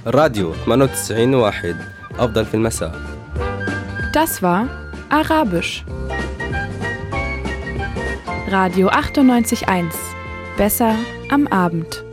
راديو 98.1 أفضل في المساء. Das war Arabisch. Radio 98.1. Besser am Abend.